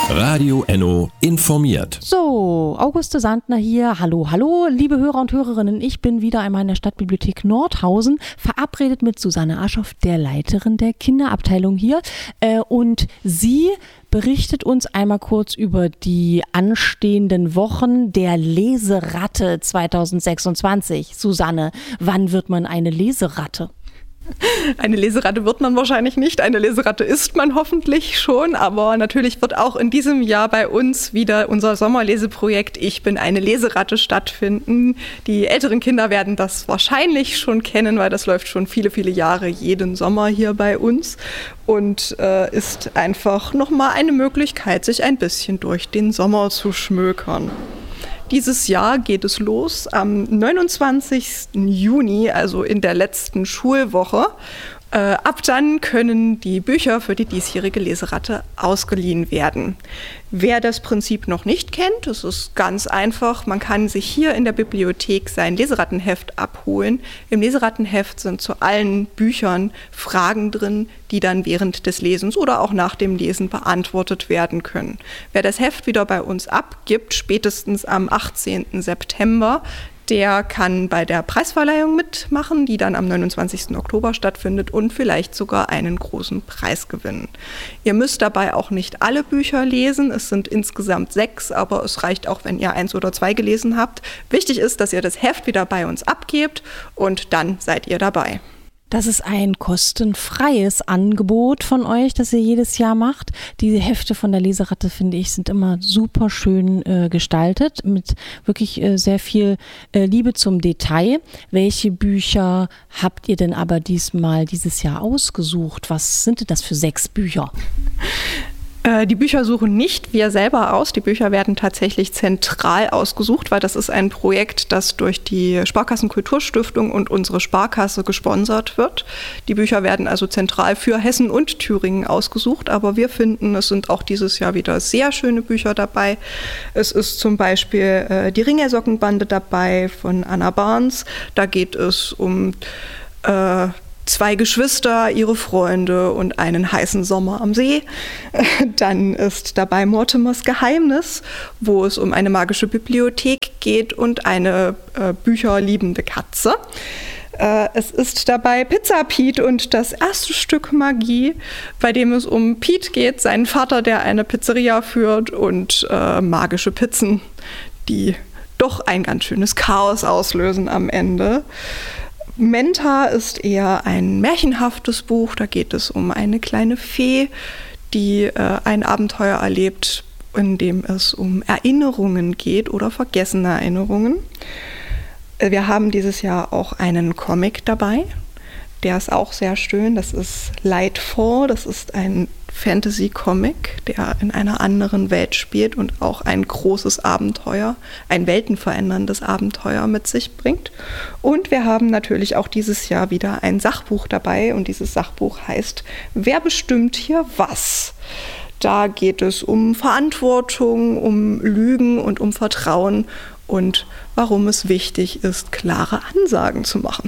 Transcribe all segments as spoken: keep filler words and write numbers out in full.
Radio Enno informiert. So, Auguste Sandner hier. Hallo, hallo, liebe Hörer und Hörerinnen. Ich bin wieder einmal in der Stadtbibliothek Nordhausen, verabredet mit Susanne Aschoff, der Leiterin der Kinderabteilung hier. Äh, und sie berichtet uns einmal kurz über die anstehenden Wochen der Leseratte zwanzig sechsundzwanzig. Susanne, wann wird man eine Leseratte? Eine Leseratte wird man wahrscheinlich nicht, eine Leseratte ist man hoffentlich schon, aber natürlich wird auch in diesem Jahr bei uns wieder unser Sommerleseprojekt Ich bin eine Leseratte stattfinden. Die älteren Kinder werden das wahrscheinlich schon kennen, weil das läuft schon viele, viele Jahre jeden Sommer hier bei uns und äh, ist einfach nochmal eine Möglichkeit, sich ein bisschen durch den Sommer zu schmökern. Dieses Jahr geht es los am neunundzwanzigsten Juni, also in der letzten Schulwoche. Äh, ab dann können die Bücher für die diesjährige Leseratte ausgeliehen werden. Wer das Prinzip noch nicht kennt, es ist ganz einfach. Man kann sich hier in der Bibliothek sein Leserattenheft abholen. Im Leserattenheft sind zu allen Büchern Fragen drin, die dann während des Lesens oder auch nach dem Lesen beantwortet werden können. Wer das Heft wieder bei uns abgibt, spätestens am achtzehnten September, der kann bei der Preisverleihung mitmachen, die dann am neunundzwanzigsten Oktober stattfindet und vielleicht sogar einen großen Preis gewinnen. Ihr müsst dabei auch nicht alle Bücher lesen, es sind insgesamt sechs, aber es reicht auch, wenn ihr eins oder zwei gelesen habt. Wichtig ist, dass ihr das Heft wieder bei uns abgebt und dann seid ihr dabei. Das ist ein kostenfreies Angebot von euch, das ihr jedes Jahr macht. Diese Hefte von der Leseratte, finde ich, sind immer super schön äh, gestaltet, mit wirklich äh, sehr viel äh, Liebe zum Detail. Welche Bücher habt ihr denn aber diesmal dieses Jahr ausgesucht? Was sind denn das für sechs Bücher? Die Bücher suchen nicht wir selber aus. Die Bücher werden tatsächlich zentral ausgesucht, weil das ist ein Projekt, das durch die Sparkassenkulturstiftung und unsere Sparkasse gesponsert wird. Die Bücher werden also zentral für Hessen und Thüringen ausgesucht, aber wir finden, es sind auch dieses Jahr wieder sehr schöne Bücher dabei. Es ist zum Beispiel äh, die Ringersockenbande dabei von Anna Barnes. Da geht es um äh, zwei Geschwister, ihre Freunde und einen heißen Sommer am See. Dann ist dabei Mortimers Geheimnis, wo es um eine magische Bibliothek geht und eine äh, bücherliebende Katze. Äh, es ist dabei Pizza Pete und das erste Stück Magie, bei dem es um Pete geht, seinen Vater, der eine Pizzeria führt, und äh, magische Pizzen, die doch ein ganz schönes Chaos auslösen am Ende. Menta ist eher ein märchenhaftes Buch. Da geht es um eine kleine Fee, die äh, ein Abenteuer erlebt, in dem es um Erinnerungen geht oder vergessene Erinnerungen. Wir haben dieses Jahr auch einen Comic dabei. Der ist auch sehr schön. Das ist Lightfall. Das ist ein Fantasy-Comic, der in einer anderen Welt spielt und auch ein großes Abenteuer, ein weltenveränderndes Abenteuer mit sich bringt. Und wir haben natürlich auch dieses Jahr wieder ein Sachbuch dabei und dieses Sachbuch heißt Wer bestimmt hier was? Da geht es um Verantwortung, um Lügen und um Vertrauen und warum es wichtig ist, klare Ansagen zu machen.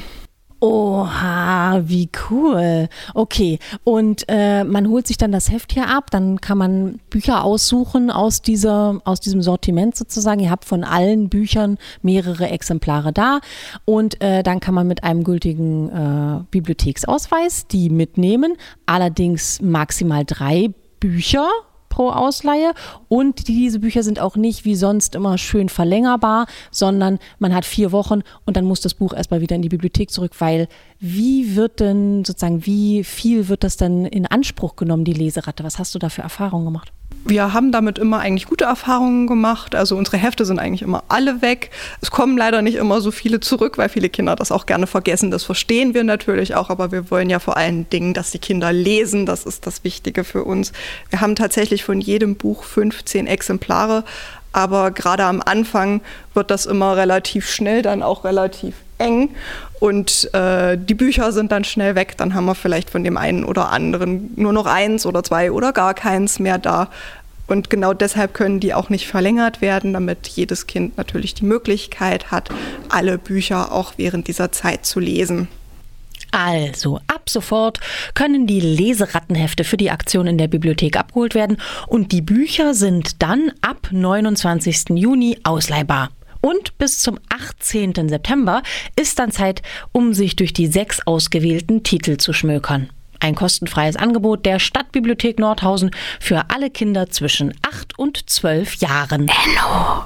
Oha, wie cool. Okay, und äh, man holt sich dann das Heft hier ab, dann kann man Bücher aussuchen aus dieser, aus diesem Sortiment sozusagen. Ihr habt von allen Büchern mehrere Exemplare da und äh, dann kann man mit einem gültigen äh, Bibliotheksausweis die mitnehmen, allerdings maximal drei Bücher pro Ausleihe, und diese Bücher sind auch nicht wie sonst immer schön verlängerbar, sondern man hat vier Wochen und dann muss das Buch erstmal wieder in die Bibliothek zurück, weil wie wird denn sozusagen, wie viel wird das dann in Anspruch genommen, die Leseratte? Was hast du da für Erfahrungen gemacht? Wir haben damit immer eigentlich gute Erfahrungen gemacht. Also unsere Hefte sind eigentlich immer alle weg. Es kommen leider nicht immer so viele zurück, weil viele Kinder das auch gerne vergessen. Das verstehen wir natürlich auch, aber wir wollen ja vor allen Dingen, dass die Kinder lesen. Das ist das Wichtige für uns. Wir haben tatsächlich von jedem Buch fünfzehn Exemplare, aber gerade am Anfang wird das immer relativ schnell, dann auch relativ eng. Und äh, die Bücher sind dann schnell weg, dann haben wir vielleicht von dem einen oder anderen nur noch eins oder zwei oder gar keins mehr da. Und genau deshalb können die auch nicht verlängert werden, damit jedes Kind natürlich die Möglichkeit hat, alle Bücher auch während dieser Zeit zu lesen. Also, ab sofort können die Leserattenhefte für die Aktion in der Bibliothek abgeholt werden und die Bücher sind dann ab neunundzwanzigsten Juni ausleihbar. Und bis zum achtzehnten September ist dann Zeit, um sich durch die sechs ausgewählten Titel zu schmökern. Ein kostenfreies Angebot der Stadtbibliothek Nordhausen für alle Kinder zwischen acht und zwölf Jahren. Enno.